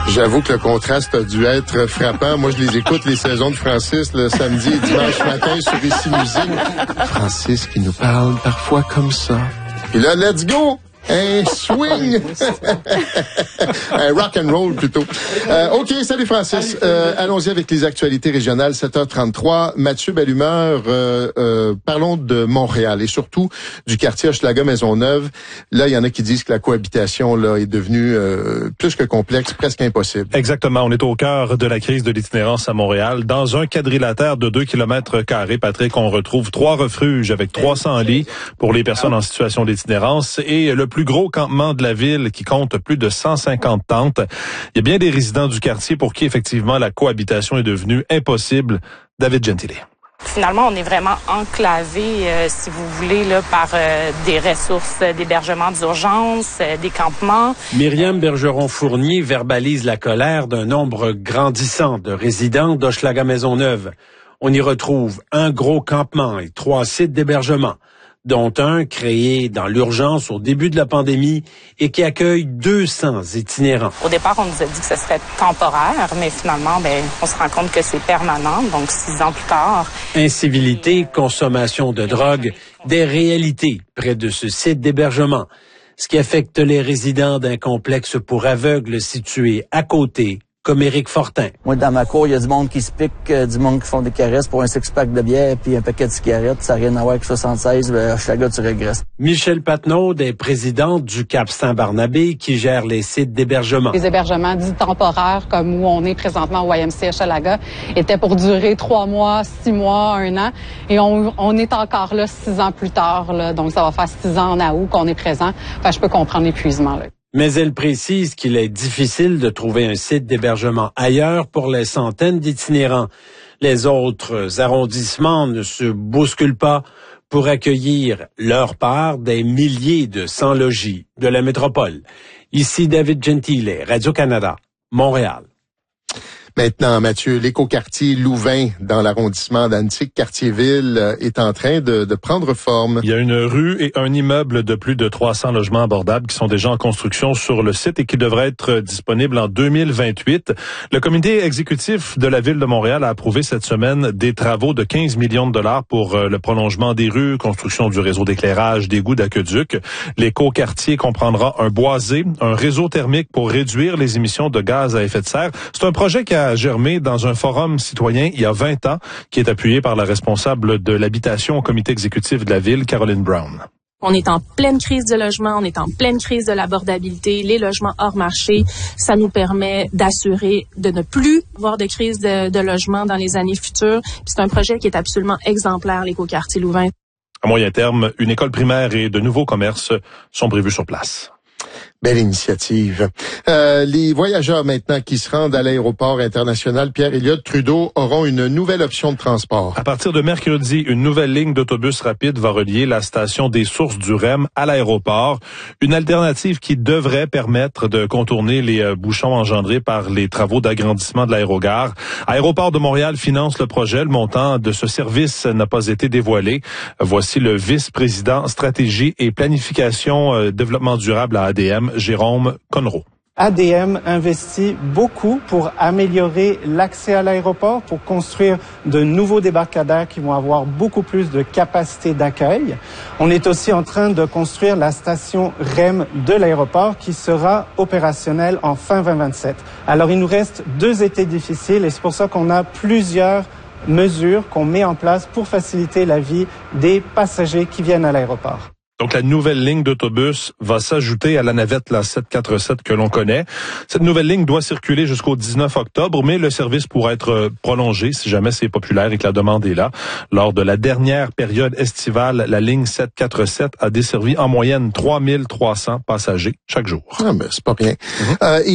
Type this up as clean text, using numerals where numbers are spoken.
J'avoue que le contraste a dû être frappant. Moi, je les écoute, les saisons de Francis, le samedi et dimanche matin sur Ici Musique. Francis qui nous parle parfois comme ça. Et là, let's go! Un swing! Un rock and roll plutôt. OK, salut Francis. Allons-y avec les actualités régionales, 7h33. Mathieu Bellumeur, parlons de Montréal et surtout du quartier Hochelaga-Maisonneuve. Là, il y en a qui disent que la cohabitation là est devenue plus que complexe, presque impossible. Exactement. On est au cœur de la crise de l'itinérance à Montréal. Dans un quadrilatère de 2 km², Patrick, on retrouve 3 refuges avec 300 lits pour les personnes en situation d'itinérance et le plus gros campement de la ville qui compte plus de 150 tentes. Il y a bien des résidents du quartier pour qui, effectivement, la cohabitation est devenue impossible. David Gentile. Finalement, on est vraiment enclavé, si vous voulez, là, par des ressources d'hébergement d'urgence, des campements. Myriam Bergeron-Fournier verbalise la colère d'un nombre grandissant de résidents d'Hochelaga-Maisonneuve. On y retrouve un gros campement et 3 sites d'hébergement, dont un créé dans l'urgence au début de la pandémie et qui accueille 200 itinérants. Au départ, on nous a dit que ce serait temporaire, mais finalement, on se rend compte que c'est permanent, donc 6 ans plus tard. Incivilité, consommation de drogue, des réalités près de ce site d'hébergement, ce qui affecte les résidents d'un complexe pour aveugles situé à côté, comme Éric Fortin. Moi, dans ma cour, il y a du monde qui se pique, du monde qui font des caresses pour un six-pack de bière puis un paquet de cigarettes. Ça n'a rien à voir avec 76. Hochelaga, tu régresses. Michel Patnaud est présidente du Cap Saint-Barnabé qui gère les sites d'hébergement. Les hébergements dits temporaires, comme où on est présentement au YMCA Hochelaga, étaient pour durer 3 mois, 6 mois, 1 an. Et on est encore là 6 ans plus tard. Là, donc, ça va faire 6 ans en août qu'on est présent. Enfin, je peux comprendre l'épuisement. Là. Mais elle précise qu'il est difficile de trouver un site d'hébergement ailleurs pour les centaines d'itinérants. Les autres arrondissements ne se bousculent pas pour accueillir leur part des milliers de sans-logis de la métropole. Ici David Gentile, Radio-Canada, Montréal. Maintenant, Mathieu, l'écoquartier Louvain dans l'arrondissement d'Antique-Cartierville est en train de prendre forme. Il y a une rue et un immeuble de plus de 300 logements abordables qui sont déjà en construction sur le site et qui devraient être disponibles en 2028. Le comité exécutif de la Ville de Montréal a approuvé cette semaine des travaux de 15 millions de dollars pour le prolongement des rues, construction du réseau d'éclairage, d'égouts, d'aqueducs. L'écoquartier comprendra un boisé, un réseau thermique pour réduire les émissions de gaz à effet de serre. C'est un projet qui a germé dans un forum citoyen il y a 20 ans, qui est appuyé par la responsable de l'habitation au comité exécutif de la ville, Caroline Brown. On est en pleine crise de logement, on est en pleine crise de l'abordabilité, les logements hors marché. Ça nous permet d'assurer de ne plus avoir de crise de logement dans les années futures. Puis c'est un projet qui est absolument exemplaire, l'écoquartier Louvain. À moyen terme, une école primaire et de nouveaux commerces sont prévus sur place. Belle initiative. Les voyageurs maintenant qui se rendent à l'aéroport international Pierre-Éliott Trudeau auront une nouvelle option de transport. À partir de mercredi, une nouvelle ligne d'autobus rapide va relier la station des Sources du REM à l'aéroport. Une alternative qui devrait permettre de contourner les bouchons engendrés par les travaux d'agrandissement de l'aérogare. Aéroport de Montréal finance le projet. Le montant de ce service n'a pas été dévoilé. Voici le vice-président stratégie et planification développement durable à ADM, Jérôme Conroe. ADM investit beaucoup pour améliorer l'accès à l'aéroport, pour construire de nouveaux débarcadères qui vont avoir beaucoup plus de capacité d'accueil. On est aussi en train de construire la station REM de l'aéroport qui sera opérationnelle en fin 2027. Alors il nous reste 2 étés difficiles et c'est pour ça qu'on a plusieurs mesures qu'on met en place pour faciliter la vie des passagers qui viennent à l'aéroport. Donc, la nouvelle ligne d'autobus va s'ajouter à la navette, la 747 que l'on connaît. Cette nouvelle ligne doit circuler jusqu'au 19 octobre, mais le service pourra être prolongé si jamais c'est populaire et que la demande est là. Lors de la dernière période estivale, la ligne 747 a desservi en moyenne 3300 passagers chaque jour. Ah, mais c'est pas rien.